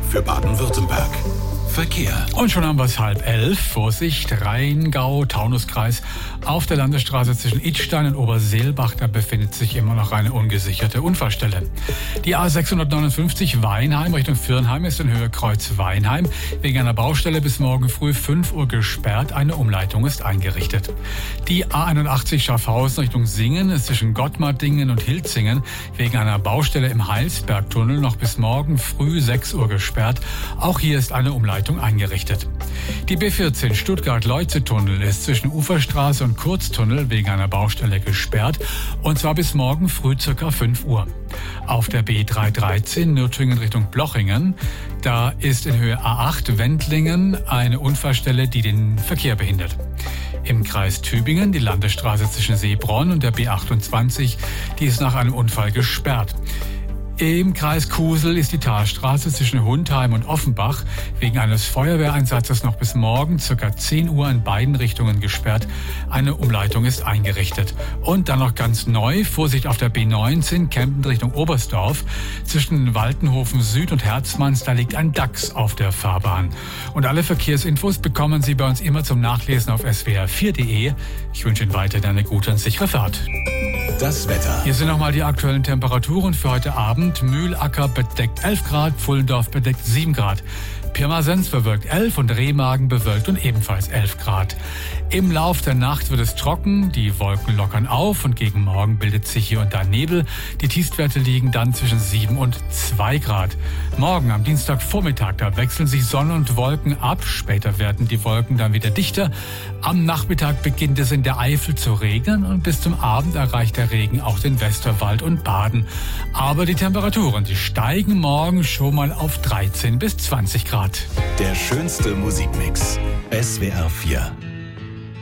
für Baden-Württemberg. Verkehr. Und schon haben wir es 10:30. Vorsicht, Rheingau-Taunus-Kreis. Auf der Landesstraße zwischen Idstein und Oberseelbach, da befindet sich immer noch eine ungesicherte Unfallstelle. Die A659 Weinheim Richtung Viernheim ist in Höhe Kreuz Weinheim wegen einer Baustelle bis morgen früh 5 Uhr gesperrt. Eine Umleitung ist eingerichtet. Die A81 Schaffhausen Richtung Singen ist zwischen Gottmardingen und Hilzingen wegen einer Baustelle im Heilsbergtunnel noch bis morgen früh 6 Uhr gesperrt. Auch hier ist eine Umleitung eingerichtet. Die B14 Stuttgart-Leuze-Tunnel ist zwischen Uferstraße und Kurztunnel wegen einer Baustelle gesperrt, und zwar bis morgen früh ca. 5 Uhr. Auf der B313 Nürtingen Richtung Blochingen, da ist in Höhe A8 Wendlingen eine Unfallstelle, die den Verkehr behindert. Im Kreis Tübingen die Landesstraße zwischen Seebronn und der B28, die ist nach einem Unfall gesperrt. Im Kreis Kusel ist die Talstraße zwischen Hundheim und Offenbach wegen eines Feuerwehreinsatzes noch bis morgen ca. 10 Uhr in beiden Richtungen gesperrt. Eine Umleitung ist eingerichtet. Und dann noch ganz neu, Vorsicht auf der B19, Kempten Richtung Oberstdorf. Zwischen Waltenhofen Süd und Herzmanns, da liegt ein Dachs auf der Fahrbahn. Und alle Verkehrsinfos bekommen Sie bei uns immer zum Nachlesen auf swr4.de. Ich wünsche Ihnen weiterhin eine gute und sichere Fahrt. Das Wetter. Hier sind nochmal die aktuellen Temperaturen für heute Abend. Mühlacker bedeckt 11 Grad, Pfullendorf bedeckt 7 Grad. Pirmasens bewölkt 11 und Remagen bewölkt und ebenfalls 11 Grad. Im Lauf der Nacht wird es trocken, die Wolken lockern auf und gegen Morgen bildet sich hier und da Nebel. Die Tiefstwerte liegen dann zwischen 7 und 2 Grad. Morgen am Dienstagvormittag, da wechseln sich Sonne und Wolken ab. Später werden die Wolken dann wieder dichter. Am Nachmittag beginnt es in der Eifel zu regnen und bis zum Abend erreicht der Regen auch den Westerwald und Baden. Aber die Temperaturen, die steigen morgen schon mal auf 13 bis 20 Grad. Der schönste Musikmix. SWR 4.